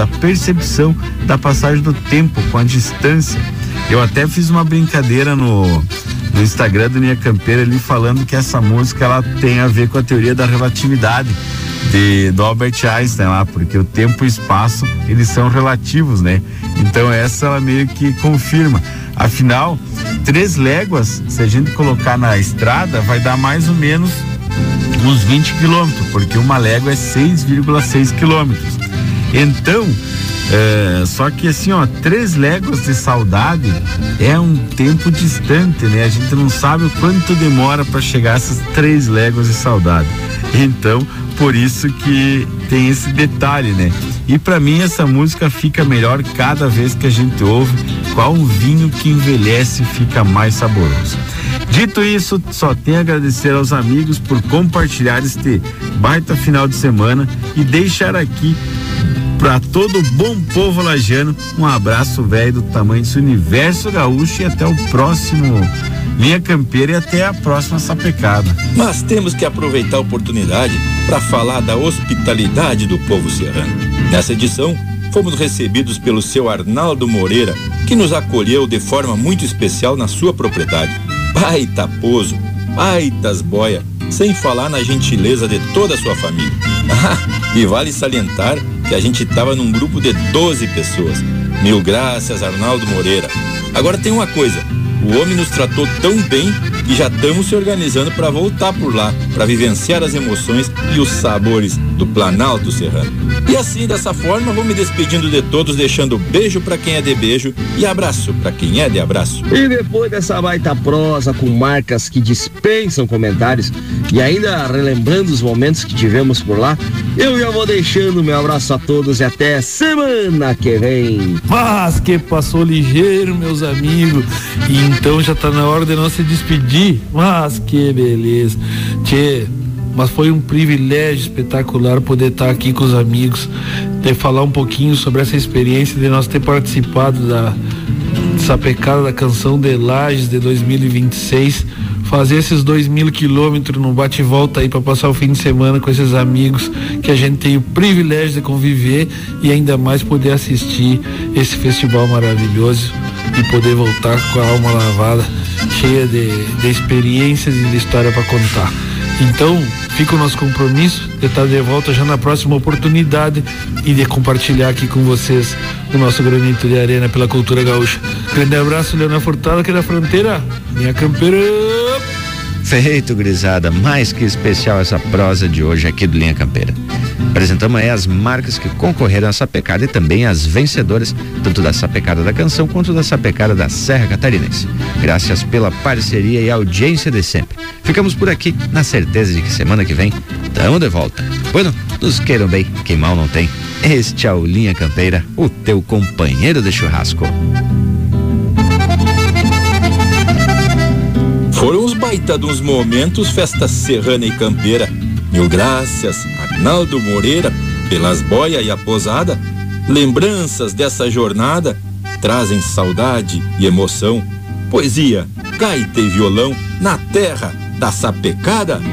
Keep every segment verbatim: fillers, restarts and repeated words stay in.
da percepção da passagem do tempo com a distância. Eu até fiz uma brincadeira no, no Instagram do Linha Campeira ali, falando que essa música ela tem a ver com a teoria da relatividade de, do Albert Einstein lá, porque o tempo e o espaço eles são relativos, né? Então essa ela meio que confirma. Afinal, três léguas, se a gente colocar na estrada, vai dar mais ou menos uns vinte quilômetros, porque uma légua é seis vírgula seis quilômetros. Então, é, só que assim, ó, três léguas de saudade é um tempo distante, né? A gente não sabe o quanto demora para chegar a essas três léguas de saudade. Então, por isso que tem esse detalhe, né? E para mim essa música fica melhor cada vez que a gente ouve. Qual um vinho que envelhece fica mais saboroso. Dito isso, só tenho a agradecer aos amigos por compartilhar este baita final de semana e deixar aqui para todo o bom povo lagiano um abraço velho do tamanho desse universo gaúcho, e até o próximo Linha Campeira e até a próxima sapecada. Mas temos que aproveitar a oportunidade para falar da hospitalidade do povo serrano. Nessa edição, fomos recebidos pelo seu Arnaldo Moreira, que nos acolheu de forma muito especial na sua propriedade. Baita pozo, baitas boia, sem falar na gentileza de toda a sua família. Ah, e vale salientar que a gente estava num grupo de doze pessoas. Mil graças, Arnaldo Moreira. Agora tem uma coisa, o homem nos tratou tão bem que já estamos se organizando para voltar por lá, para vivenciar as emoções e os sabores do Planalto Serrano. E assim, dessa forma, vou me despedindo de todos, deixando beijo para quem é de beijo e abraço para quem é de abraço. E depois dessa baita prosa com marcas que dispensam comentários e ainda relembrando os momentos que tivemos por lá, eu já vou deixando meu abraço a todos e até semana que vem. Mas que passou ligeiro, meus amigos, e então já tá na hora de nós se despedir. Mas que beleza. Tchê, mas foi um privilégio espetacular poder estar aqui com os amigos, de falar um pouquinho sobre essa experiência de nós ter participado da sapecada da Canção de Lages de dois mil e vinte e seis, fazer esses dois mil quilômetros no bate e volta aí para passar o fim de semana com esses amigos que a gente tem o privilégio de conviver e ainda mais poder assistir esse festival maravilhoso e poder voltar com a alma lavada, cheia de, de experiências e de história para contar. Então, fica o nosso compromisso de estar de volta já na próxima oportunidade e de compartilhar aqui com vocês o nosso granito de arena pela cultura gaúcha. Grande abraço, Leonardo Furtado, aqui da fronteira, Linha Campeira. Feito, gurizada, mais que especial essa prosa de hoje aqui do Linha Campeira. Apresentamos aí as marcas que concorreram a sapecada e também as vencedoras, tanto da sapecada da Canção quanto da sapecada da Serra Catarinense. Graças pela parceria e audiência de sempre. Ficamos por aqui na certeza de que semana que vem estamos de volta. Bueno, nos queiram bem, quem mal não tem. Este é o Linha Campeira, o teu companheiro de churrasco. Foram os baita dos momentos, festa serrana e campeira. Mil graças, Arnaldo Moreira, pelas boia e a posada. Lembranças dessa jornada trazem saudade e emoção. Poesia, gaita e violão na terra da sapecada.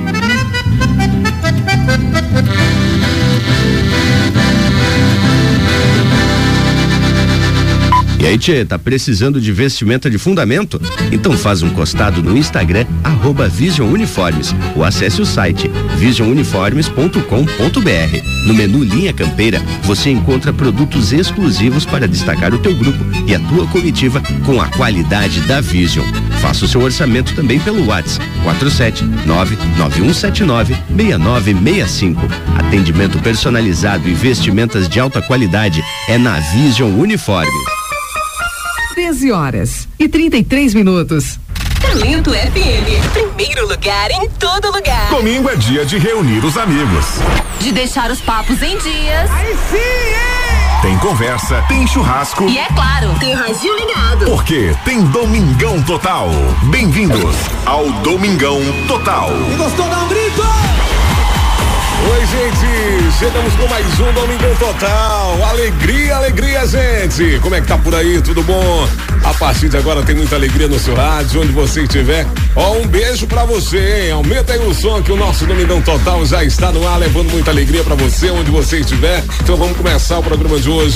E aí, tchê, tá precisando de vestimenta de fundamento? Então faz um costado no Instagram, arroba Vision Uniformes, ou acesse o site vision uniformes ponto com ponto b r. No menu Linha Campeira, você encontra produtos exclusivos para destacar o teu grupo e a tua comitiva com a qualidade da Vision. Faça o seu orçamento também pelo WhatsApp quatro sete nove nove um sete nove seis nove seis cinco. Atendimento personalizado e vestimentas de alta qualidade é na Vision Uniformes. treze horas e trinta e três minutos. Talento F M, primeiro lugar em todo lugar. Domingo é dia de reunir os amigos, de deixar os papos em dias. Aí sim, é! Tem conversa, tem churrasco e, é claro, tem radinho ligado. Porque tem Domingão Total. Bem-vindos ao Domingão Total. E gostou, dá um grito! Oi, gente, chegamos com mais um Domingão Total. Alegria, alegria, gente. Como é que tá por aí? Tudo bom? A partir de agora tem muita alegria no seu rádio, onde você estiver. Ó, um beijo pra você, hein? Aumenta aí o som que o nosso Domingão Total já está no ar, levando muita alegria pra você, onde você estiver. Então vamos começar o programa de hoje